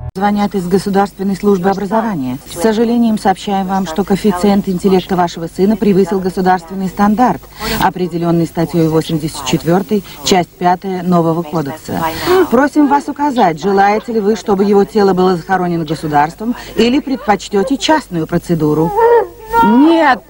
Звонят из Государственной службы образования. С сожалением сообщаем вам, что коэффициент интеллекта вашего сына превысил государственный стандарт, определенный статьей 84, часть 5 нового кодекса. Просим вас указать, желаете ли вы, чтобы его тело было захоронено государством, или предпочтете частную процедуру? Нет!